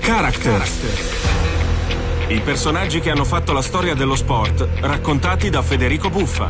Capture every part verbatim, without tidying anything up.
Character. I personaggi che hanno fatto la storia dello sport, raccontati da Federico Buffa.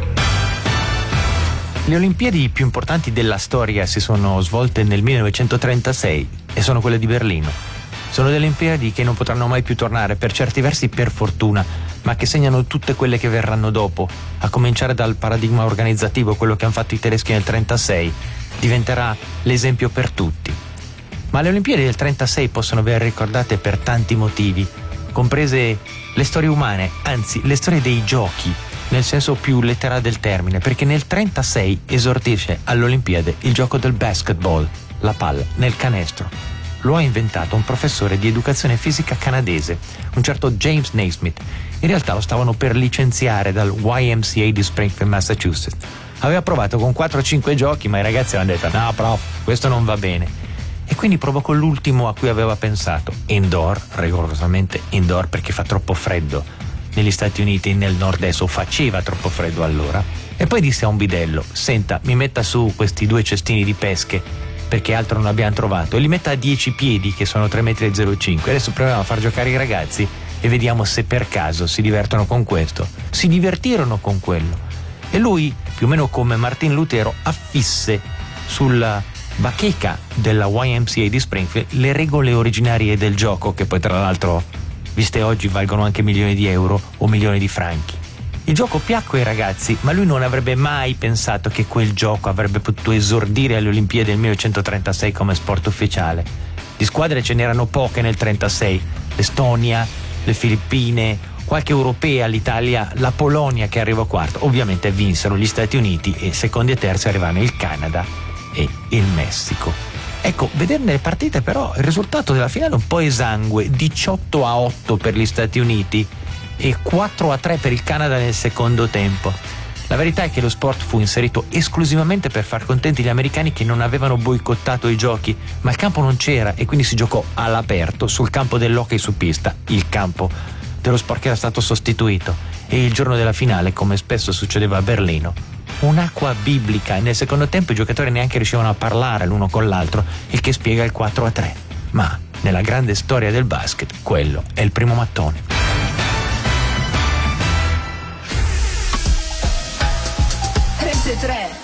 Le Olimpiadi più importanti della storia si sono svolte nel millenovecentotrentasei e sono quelle di Berlino. Sono delle Olimpiadi che non potranno mai più tornare, per certi versi per fortuna, ma che segnano tutte quelle che verranno dopo, a cominciare dal paradigma organizzativo, quello che hanno fatto i tedeschi nel trentasei, diventerà l'esempio per tutti. Ma le Olimpiadi del trentasei possono essere ricordate per tanti motivi, comprese le storie umane, anzi le storie dei giochi, nel senso più letterale del termine, perché nel trentasei esordisce alle Olimpiadi il gioco del basketball, la palla nel canestro. Lo ha inventato un professore di educazione fisica canadese, un certo James Naismith. In realtà lo stavano per licenziare dal Y M C A di Springfield, Massachusetts. Aveva provato con quattro o cinque giochi, ma i ragazzi avevano detto no prof, questo non va bene. E quindi provocò l'ultimo a cui aveva pensato, indoor, rigorosamente indoor perché fa troppo freddo negli Stati Uniti, nel nord-est, o faceva troppo freddo allora. E poi disse a un bidello: senta, mi metta su questi due cestini di pesche perché altro non abbiamo trovato, e li metta a dieci piedi, che sono tre metri e zero cinque. Adesso proviamo a far giocare i ragazzi e vediamo se per caso si divertono con questo. Si divertirono con quello e lui, più o meno come Martin Lutero, affisse sulla bacheca della Y M C A di Springfield le regole originarie del gioco, che poi tra l'altro, viste oggi, valgono anche milioni di euro o milioni di franchi. Il gioco piacque ai ragazzi, ma lui non avrebbe mai pensato che quel gioco avrebbe potuto esordire alle Olimpiadi del millenovecentotrentasei come sport ufficiale. Di squadre ce n'erano poche nel trentasei: l'Estonia, le Filippine, qualche europea, l'Italia, la Polonia che arrivò quarto. Ovviamente vinsero gli Stati Uniti e secondi e terzi arrivarono il Canada e il Messico. Ecco, vederne le partite, però il risultato della finale è un po' esangue: diciotto a otto per gli Stati Uniti e quattro a tre per il Canada nel secondo tempo. La verità è che lo sport fu inserito esclusivamente per far contenti gli americani, che non avevano boicottato i giochi, ma il campo non c'era e quindi si giocò all'aperto sul campo dell'hockey su pista, il campo dello sport che era stato sostituito. E il giorno della finale, come spesso succedeva a Berlino, un'acqua biblica, e nel secondo tempo i giocatori neanche riuscivano a parlare l'uno con l'altro, il che spiega il quattro a tre. Ma nella grande storia del basket quello è il primo mattone. Rete tre